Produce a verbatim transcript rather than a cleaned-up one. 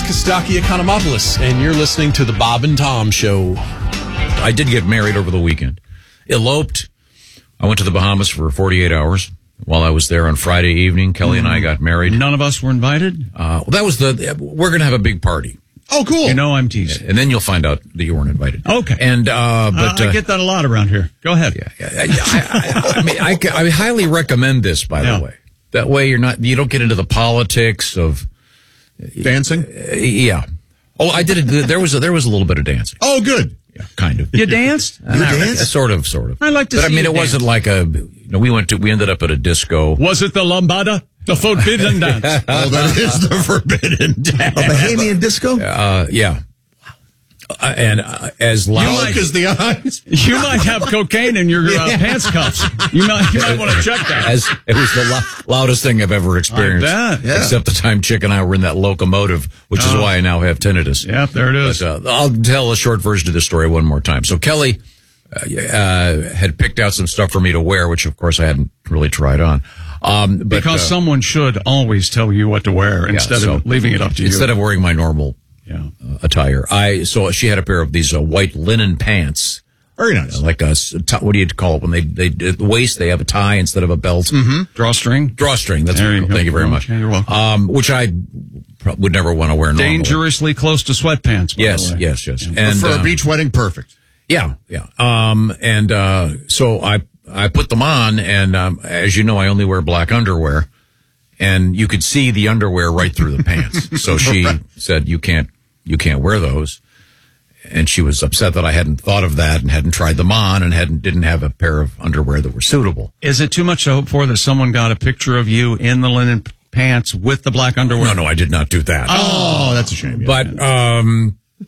Kostaki Economopoulos, and you're listening to the Bob and Tom Show. I did get married over the weekend. Eloped. I went to the Bahamas for forty-eight hours. While I was there on Friday evening, Kelly mm. and I got married. None of us were invited? Uh, well, that was the, we're going to have a big party. Oh, cool. You know I'm teasing. And then you'll find out that you weren't invited. Okay. And, uh, but. Uh, I uh, get that a lot around here. Go ahead. Yeah. I, I, I, I mean, I, I highly recommend this, by yeah. the way. That way you're not, you don't get into the politics of. Dancing? Uh, yeah. Oh, I did it. There was a, there was a little bit of dancing. Oh, good. Yeah, kind of. You danced? You danced? Sort of, sort of. I like to but see I mean, you it dance. wasn't like a, you know, we went to, we ended up at a disco. Was it the lambada? The forbidden dance? Oh, that is the forbidden dance. A Bahamian disco? Uh, yeah. Uh, and uh, as loud as the eyes. You might have cocaine in your uh, pants cuffs. You might, you might want to check that. As it was the lo- loudest thing I've ever experienced. I bet. Yeah. Except the time Chick and I were in that locomotive, which Oh. is why I now have tinnitus. Yep, there it is. But, uh, I'll tell a short version of the story one more time. So Kelly uh, uh, had picked out some stuff for me to wear, which of course I hadn't really tried on. Um, but, because uh, someone should always tell you what to wear instead so of leaving it up to you. Instead of wearing my normal yeah. uh, attire, I so she had a pair of these uh, white linen pants. Very nice. Like a, what do you call it when they, they, at the waist, they have a tie instead of a belt. Mm-hmm. Drawstring? Drawstring. That's There what, you go. thank you very much. Yeah, you're welcome. Um, which I pro- would never want to wear normally. Dangerously close to sweatpants. By Yes, the way. yes, yes. Yeah. And For uh, a beach wedding, perfect. yeah, yeah. Um, and, uh, so I, I put them on and, um, as you know, I only wear black underwear and you could see the underwear right through the pants. So she said, you can't, you can't wear those. And she was upset that I hadn't thought of that and hadn't tried them on and hadn't, didn't have a pair of underwear that were suitable. Is it too much to hope for that someone got a picture of you in the linen pants with the black underwear? No, no, I did not do that. Oh, that's a shame. Yeah. But, um,